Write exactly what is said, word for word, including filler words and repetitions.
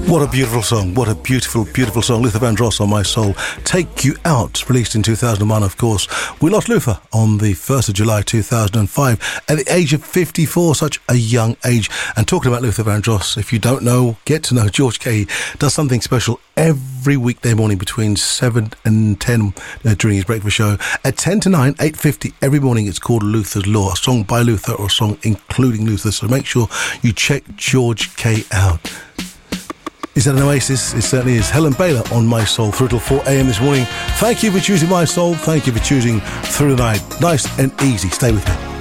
What a beautiful song. What a beautiful, beautiful song. Luther Vandross, On My Soul. Take You Out, released in two thousand one, of course. We lost Luther on the first of July two thousand five at the age of fifty-four, such a young age. And talking about Luther Vandross, if you don't know, get to know. George Kay does something special every weekday morning between seven and ten uh, during his breakfast show. At ten to nine, eight fifty every morning, it's called Luther's Law, a song by Luther or a song including Luther. So make sure you check George Kay out. Is that an oasis? It certainly is. Helen Baylor, On My Soul, through till four a.m. this morning. Thank you for choosing My Soul. Thank you for choosing Through the Night. Nice and easy. Stay with me.